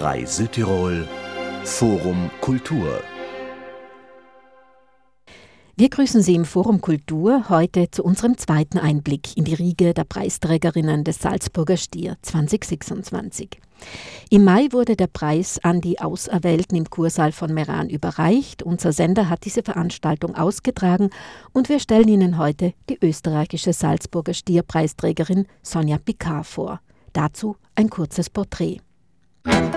SR3 Südtirol Forum Kultur. Wir grüßen Sie im Forum Kultur heute zu unserem zweiten Einblick in die Riege der Preisträgerinnen des Salzburger Stier 2026. Im Mai wurde der Preis an die Auserwählten im Kursaal von Meran überreicht. Unser Sender hat diese Veranstaltung ausgetragen und wir stellen Ihnen heute die österreichische Salzburger Stierpreisträgerin Sonja Picard vor. Dazu ein kurzes Porträt.